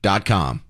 TFWnews.com.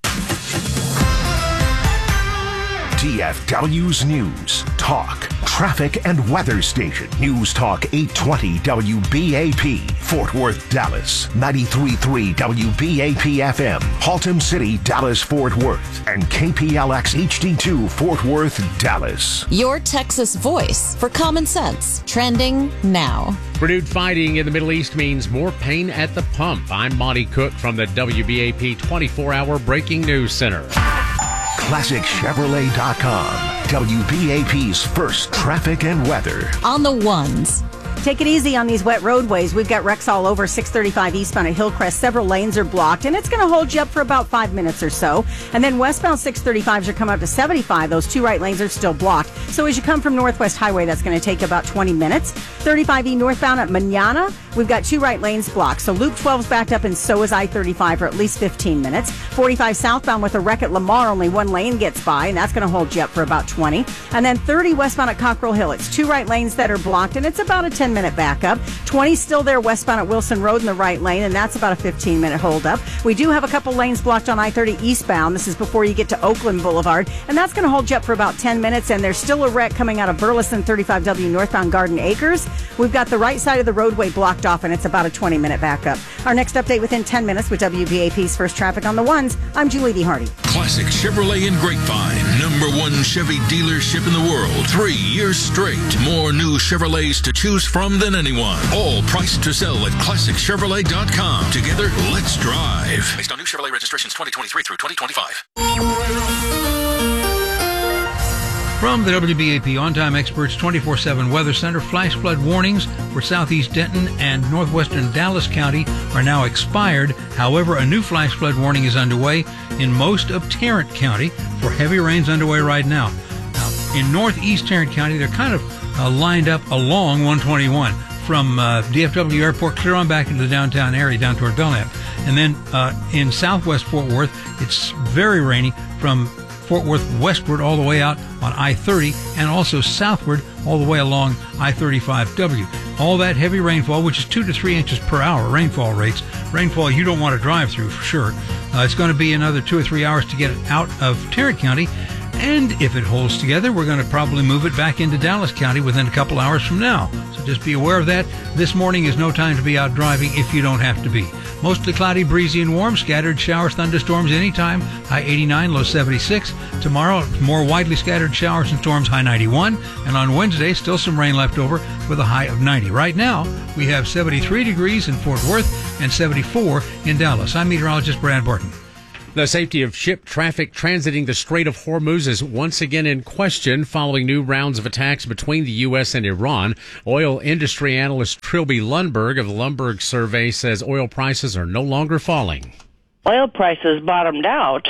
DFW's News, Talk, Traffic, and Weather Station. News Talk 820 WBAP, Fort Worth, Dallas. 93.3 WBAP FM, Haltom City, Dallas, Fort Worth. And KPLX HD2, Fort Worth, Dallas. Your Texas voice for common sense. Trending now. Renewed fighting in the Middle East means more pain at the pump. I'm Monty Cook from the WBAP 24-hour Breaking News Center. ClassicChevrolet.com, WBAP's first traffic and weather. On the ones. Take it easy on these wet roadways. We've got wrecks all over 635 eastbound at Hillcrest. Several lanes are blocked, and it's going to hold you up for about 5 minutes or so. And then westbound 635s are coming up to 75. Those two right lanes are still blocked. So as you come from Northwest Highway, that's going to take about 20 minutes. 35E northbound at Manana, we've got two right lanes blocked. So Loop 12's backed up, and so is I-35 for at least 15 minutes. 45 southbound with a wreck at Lamar, only one lane gets by, and that's going to hold you up for about 20. And then 30 westbound at Cockrell Hill. It's two right lanes that are blocked, and it's about a 10-minute backup. 20 still there westbound at Wilson Road in the right lane, and that's about a 15-minute holdup. We do have a couple lanes blocked on I-30 eastbound. This is before you get to Oakland Boulevard, and that's going to hold you up for about 10 minutes. And there's still a wreck coming out of Burleson 35W northbound Garden Acres. We've got the right side of the roadway blocked off, and it's about a 20-minute backup. Our next update within 10 minutes with WBAP's First Traffic on the Ones. I'm Julie D. Hardy. Classic Chevrolet in Grapevine, #1 Chevy dealership in the world. 3 years straight. More new Chevrolets to choose from than anyone. All priced to sell at ClassicChevrolet.com. Together, let's drive. Based on new Chevrolet registrations 2023 through 2025. From the WBAP On-Time Experts 24/7 Weather Center, flash flood warnings for southeast Denton and northwestern Dallas County are now expired. However, a new flash flood warning is underway in most of Tarrant County for heavy rains underway right now. Now, in northeast Tarrant County, they're kind of lined up along 121 from DFW Airport clear on back into the downtown area down toward Belknap. And then in southwest Fort Worth, it's very rainy from Fort Worth westward all the way out on I-30 and also southward all the way along I-35W. All that heavy rainfall, which is 2 to 3 inches per hour rainfall rates. Rainfall you don't want to drive through for sure. It's going to be another 2 or 3 hours to get it out of Tarrant County. And if it holds together, we're going to probably move it back into Dallas County within a couple hours from now. So just be aware of that. This morning is no time to be out driving if you don't have to be. Mostly cloudy, breezy, and warm. Scattered showers, thunderstorms anytime. High 89, low 76. Tomorrow, more widely scattered showers and storms, high 91. And on Wednesday, still some rain left over with a high of 90. Right now, we have 73 degrees in Fort Worth and 74 in Dallas. I'm meteorologist Brad Barton. The safety of ship traffic transiting the Strait of Hormuz is once again in question following new rounds of attacks between the U.S. and Iran. Oil industry analyst Trilby Lundberg of the Lundberg Survey says oil prices are no longer falling. Oil prices bottomed out,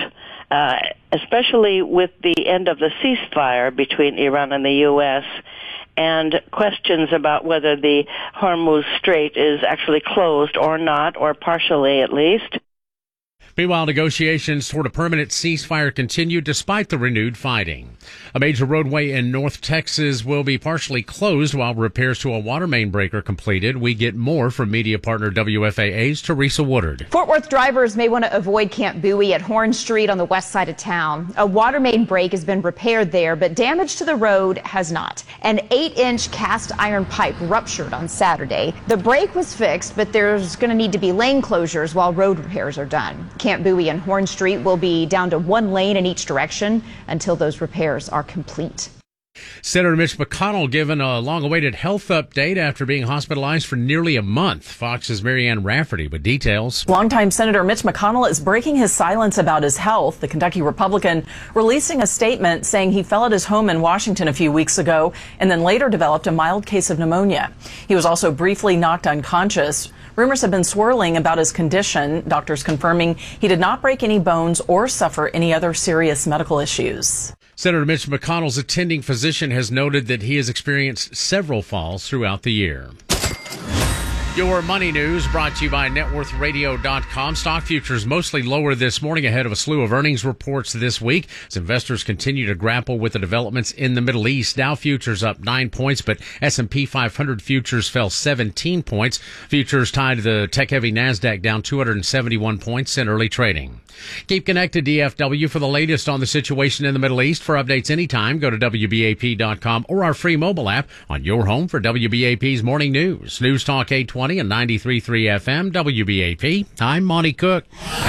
especially with the end of the ceasefire between Iran and the U.S., and questions about whether the Hormuz Strait is actually closed or not, or partially at least. Meanwhile, negotiations toward a permanent ceasefire continue despite the renewed fighting. A major roadway in North Texas will be partially closed while repairs to a water main break are completed. We get more from media partner WFAA's Teresa Woodard. Fort Worth drivers may want to avoid Camp Bowie at Horn Street on the west side of town. A water main break has been repaired there, but damage to the road has not. An 8-inch cast iron pipe ruptured on Saturday. The break was fixed, but there's going to need to be lane closures while road repairs are done. Camp Bowie and Horn Street will be down to one lane in each direction until those repairs are complete. Senator Mitch McConnell given a long-awaited health update after being hospitalized for nearly a month. Fox's Marianne Rafferty with details. Longtime Senator Mitch McConnell is breaking his silence about his health. The Kentucky Republican releasing a statement saying he fell at his home in Washington a few weeks ago and then later developed a mild case of pneumonia. He was also briefly knocked unconscious. Rumors have been swirling about his condition, doctors confirming he did not break any bones or suffer any other serious medical issues. Senator Mitch McConnell's attending physician has noted that he has experienced several falls throughout the year. Your money news brought to you by networthradio.com. Stock futures mostly lower this morning ahead of a slew of earnings reports this week as investors continue to grapple with the developments in the Middle East. Dow futures up 9 points, but S&P 500 futures fell 17 points. Futures tied to the tech-heavy NASDAQ down 271 points in early trading. Keep connected, DFW, for the latest on the situation in the Middle East. For updates anytime, go to WBAP.com or our free mobile app on your home for WBAP's morning news. News Talk 820 and 93.3 FM, WBAP. I'm Monty Cook.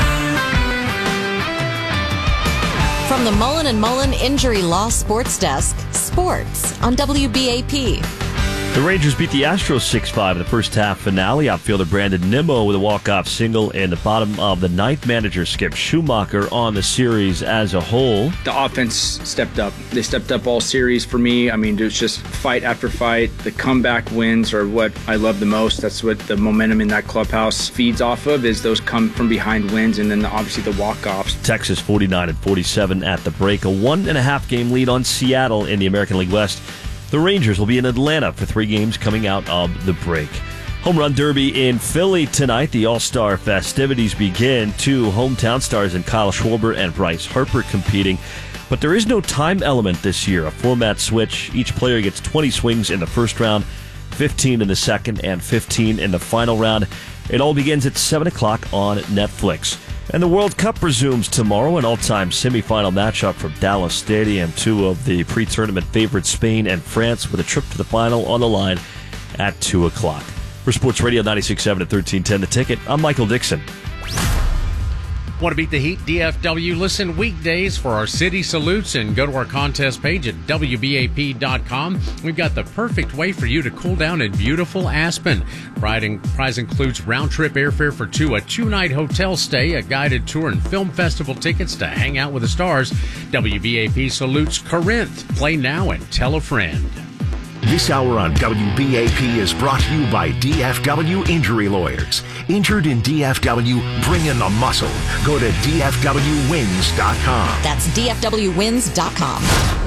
From the Mullen & Mullen Injury Law Sports Desk, sports on WBAP. The Rangers beat the Astros 6-5 in the first half finale. Outfielder Brandon Nimmo with a walk-off single in the bottom of the ninth. Manager Skip Schumacher on the series as a whole. The offense stepped up. They stepped up all series for me. I mean, there's just fight after fight. The comeback wins are what I love the most. That's what the momentum in that clubhouse feeds off of, is those come from behind wins and then obviously the walk-offs. Texas 49-47 at the break. A 1.5 game lead on Seattle in the American League West. The Rangers will be in Atlanta for 3 games coming out of the break. Home Run Derby in Philly tonight. The All-Star festivities begin. 2 hometown stars in Kyle Schwarber and Bryce Harper competing. But there is no time element this year. A format switch. Each player gets 20 swings in the first round, 15 in the second, and 15 in the final round. It all begins at 7 o'clock on Netflix. And the World Cup resumes tomorrow, an all-time semifinal matchup from Dallas Stadium. 2 of the pre-tournament favorites, Spain and France, with a trip to the final on the line at 2 o'clock. For Sports Radio 96.7 at 1310 The Ticket, I'm Michael Dixon. Want to beat the heat? DFW. Listen weekdays for our city salutes and go to our contest page at WBAP.com. We've got the perfect way for you to cool down in beautiful Aspen. Prize includes round-trip airfare for 2, a 2-night hotel stay, a guided tour, and film festival tickets to hang out with the stars. WBAP salutes Corinth. Play now and tell a friend. This hour on WBAP is brought to you by DFW Injury Lawyers. Injured in DFW, bring in the muscle. Go to DFWWins.com. That's DFWWins.com.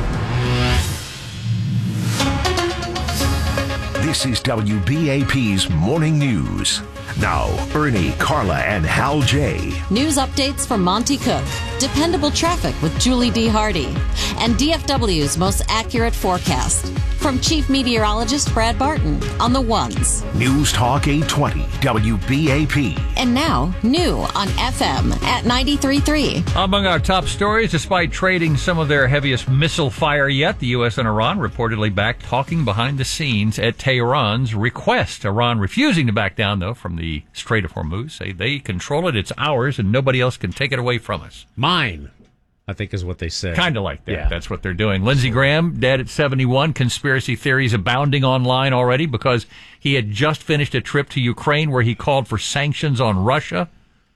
This is WBAP's Morning News. Now, Ernie, Carla, and Hal J. News updates from Monty Cook, dependable traffic with Julie D. Hardy, and DFW's most accurate forecast. From Chief Meteorologist Brad Barton on the ones. News Talk 820 WBAP. And now, new on FM at 93.3. Among our top stories, despite trading some of their heaviest missile fire yet, the U.S. and Iran reportedly back talking behind the scenes at Tehran's request. Iran refusing to back down, though, from the Strait of Hormuz. Say they control it, it's ours, and nobody else can take it away from us. Mine, I think is what they said. Kind of like that. Yeah. That's what they're doing. Lindsey Graham, dead at 71. Conspiracy theories abounding online already because he had just finished a trip to Ukraine where he called for sanctions on Russia.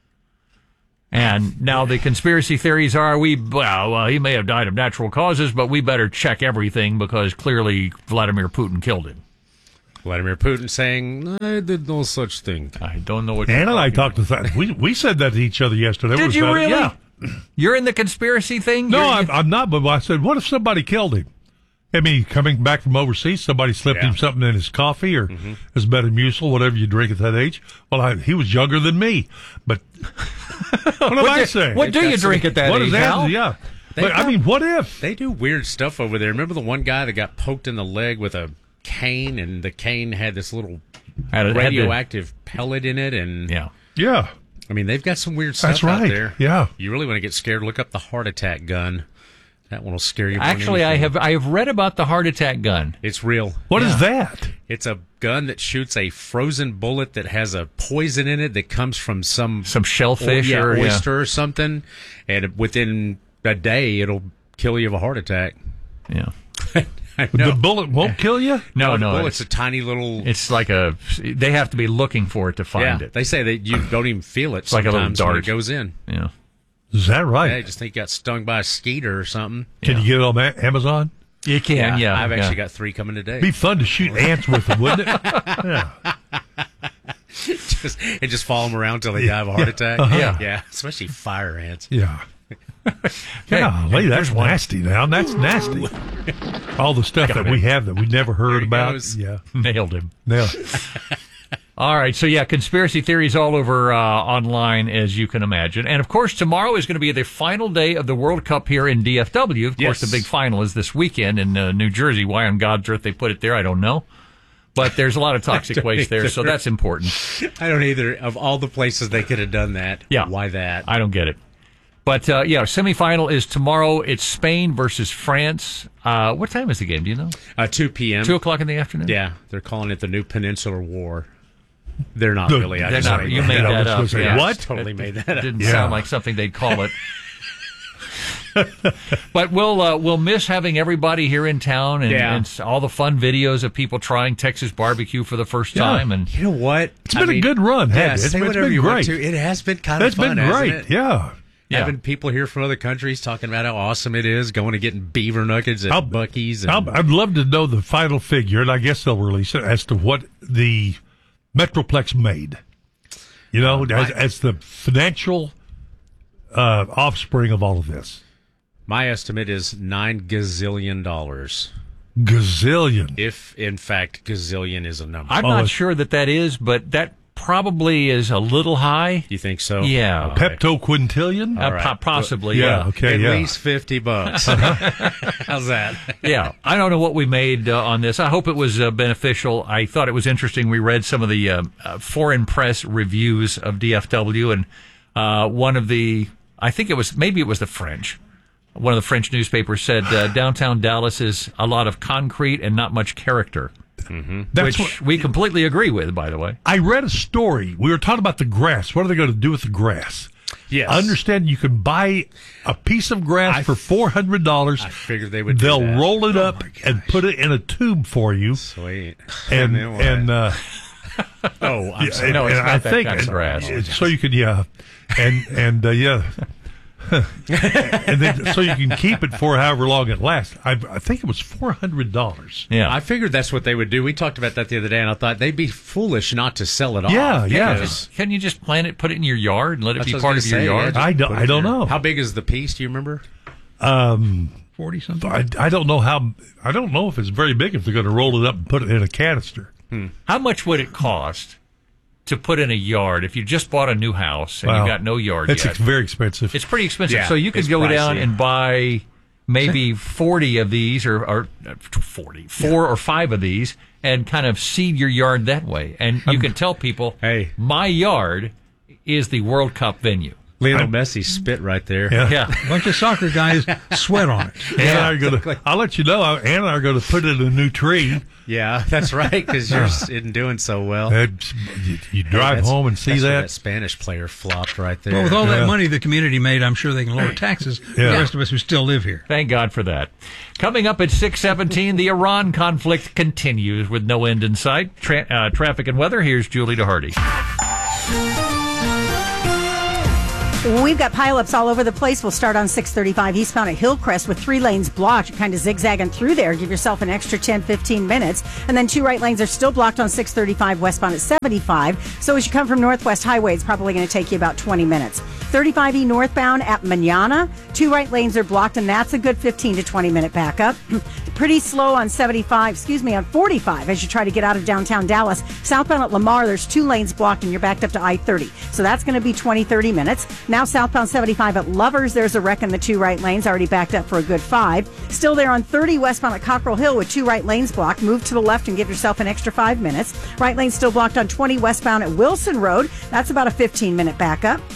And now the conspiracy theories are, he may have died of natural causes, but we better check everything because clearly Vladimir Putin killed him. Vladimir Putin saying, I did no such thing. I don't know what Ann you're and I talking talked to that. We said that to each other yesterday. Did you really? Yeah. You're in the conspiracy thing? No, I'm not, but I said, what if somebody killed him? I mean, coming back from overseas, somebody slipped him something in his coffee or his Metamucil, whatever you drink at that age. Well, he was younger than me, but what am I saying? What do you drink at that age, Hal? Yeah. But, I mean, what if? They do weird stuff over there. Remember the one guy that got poked in the leg with a cane, and the cane had this little radioactive pellet in it? And yeah. I mean, they've got some weird stuff out there. Yeah. You really want to get scared, look up the heart attack gun. That one will scare you. Actually, I have read about the heart attack gun. It's real. What is that? It's a gun that shoots a frozen bullet that has a poison in it that comes from some shellfish or oyster or something, and within a day it'll kill you of a heart attack. Yeah. The bullet won't kill you? No. It's a tiny little. It's like they have to be looking for it to find it. They say that you don't even feel it. It's like a little dart. When it goes in. Yeah. Is that right? Yeah, I just think you got stung by a skeeter or something. Can you get it on Amazon? You can, yeah. I've actually got 3 coming today. Be fun to shoot ants with them, wouldn't it? Yeah. just follow them around till they die of a heart attack. Yeah, especially fire ants. Yeah. Golly, that's nasty now. That's nasty. All the stuff that we have that we never heard about. Yeah. Nailed him. All right, so yeah, conspiracy theories all over online, as you can imagine. And, of course, tomorrow is going to be the final day of the World Cup here in DFW. Of course, the big final is this weekend in New Jersey. Why on God's earth they put it there, I don't know. But there's a lot of toxic waste there, so that's important. I don't either. Of all the places they could have done that, why that? I don't get it. But, semifinal is tomorrow. It's Spain versus France. What time is the game? Do you know? 2 p.m. 2 o'clock in the afternoon? Yeah, they're calling it the New Peninsular War. They're not really. They're not. You made that up. Yeah, what? Totally made that up. Didn't sound like something they'd call it. But we'll miss having everybody here in town and all the fun videos of people trying Texas barbecue for the first time. And you know what? It's been a good run. Say whatever you want to. It has been kind of fun. It's been great. Hasn't it? Having people here from other countries talking about how awesome it is, going and getting beaver nuggets at Buc-ee's. I'd love to know the final figure, and I guess they'll release it, as to what the Metroplex made. You know, as the financial offspring of all of this. My estimate is $9 gazillion. Gazillion. If, in fact, gazillion is a number. I'm not sure that is, but that probably is a little high. You think so? Yeah. Okay. Pepto-quintillion? Right. Possibly, Okay, At least $50. How's that? Yeah. I don't know what we made on this. I hope it was beneficial. I thought it was interesting. We read some of the foreign press reviews of DFW, and one of the, I think it was the French. One of the French newspapers said downtown Dallas is a lot of concrete and not much character. Mm-hmm. Which we completely agree with, by the way. I read a story. We were talking about the grass. What are they going to do with the grass? Yes. I understand you can buy a piece of grass for $400. I figured they would. They'll roll it up and put it in a tube for you. Sweet. And I'm sorry. No, it's not that kind of grass. So you could, and and then so you can keep it for however long it lasts. I think it was $400. Yeah, I figured that's what they would do. We talked about that the other day, and I thought they'd be foolish not to sell it off. Yeah. Can you just plant it, put it in your yard, and let it be part of your yard? I don't know. How big is the piece? Do you remember? 40 something. I don't know how. I don't know if it's very big. If they're going to roll it up and put it in a canister. How much would it cost to put in a yard if you just bought a new house and you got no yard yet? It's very expensive. It's pretty expensive. Yeah, so you could go down and buy maybe 40 of these or 4 or 5 of these and kind of seed your yard that way. And you can tell people, hey, my yard is the World Cup venue. Lionel Messi spit right there. Yeah. A bunch of soccer guys sweat on it. I'll let you know, Ann and I are going to put it in a new tree. Yeah, that's right, because you're in doing so well. You drive home and see that Spanish player flopped right there. Well, with all that money the community made, I'm sure they can lower taxes for the rest of us who still live here. Thank God for that. Coming up at 6:17, the Iran conflict continues with no end in sight. Traffic and weather, here's Julie DeHardy. We've got pileups all over the place. We'll start on 635 eastbound at Hillcrest with 3 lanes blocked. You're kind of zigzagging through there. Give yourself an extra 10, 15 minutes. And then 2 right lanes are still blocked on 635 westbound at 75. So as you come from Northwest Highway, it's probably going to take you about 20 minutes. 35E northbound at Manana, 2 right lanes are blocked, and that's a good 15 to 20 minute backup. Pretty slow on 45 as you try to get out of downtown Dallas. Southbound at Lamar, there's 2 lanes blocked and you're backed up to I-30. So that's going to be 20, 30 minutes. Now southbound 75 at Lovers, there's a wreck in the 2 right lanes, already backed up for a good 5. Still there on 30 westbound at Cockrell Hill with 2 right lanes blocked. Move to the left and give yourself an extra 5 minutes. Right lane still blocked on 20 westbound at Wilson Road. That's about a 15 minute backup.